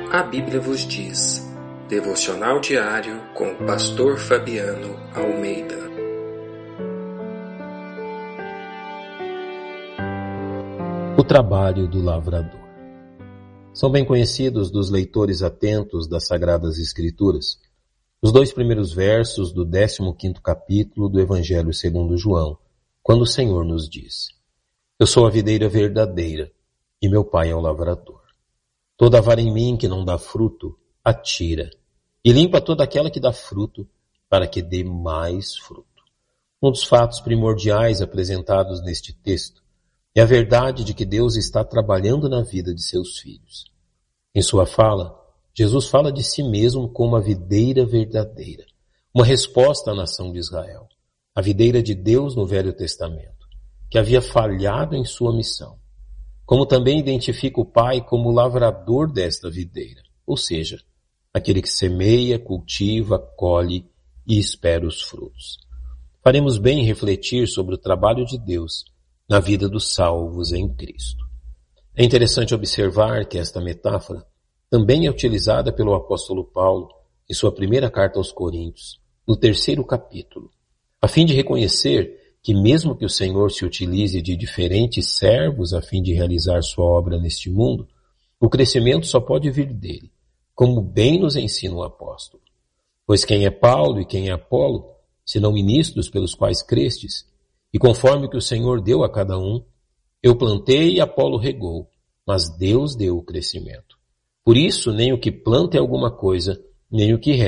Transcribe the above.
A Bíblia vos diz. Devocional diário com o pastor Fabiano Almeida. O trabalho do lavrador. São bem conhecidos dos leitores atentos das Sagradas Escrituras os 2 primeiros versos do 15º capítulo do Evangelho segundo João, quando o Senhor nos diz: Eu sou a videira verdadeira, e meu Pai é o lavrador. Toda vara em mim que não dá fruto, atira, e limpa toda aquela que dá fruto, para que dê mais fruto. Um dos fatos primordiais apresentados neste texto é a verdade de que Deus está trabalhando na vida de seus filhos. Em sua fala, Jesus fala de si mesmo como a videira verdadeira, uma resposta à nação de Israel, a videira de Deus no Velho Testamento, que havia falhado em sua missão. Como também identifica o Pai como o lavrador desta videira, ou seja, aquele que semeia, cultiva, colhe e espera os frutos. Faremos bem em refletir sobre o trabalho de Deus na vida dos salvos em Cristo. É interessante observar que esta metáfora também é utilizada pelo apóstolo Paulo em sua primeira carta aos Coríntios, no 3º capítulo, a fim de reconhecer que mesmo que o Senhor se utilize de diferentes servos a fim de realizar sua obra neste mundo, o crescimento só pode vir dele, como bem nos ensina o apóstolo. Pois quem é Paulo e quem é Apolo, senão ministros pelos quais crestes, e conforme que o Senhor deu a cada um, eu plantei e Apolo regou, mas Deus deu o crescimento. Por isso, nem o que planta é alguma coisa, nem o que rega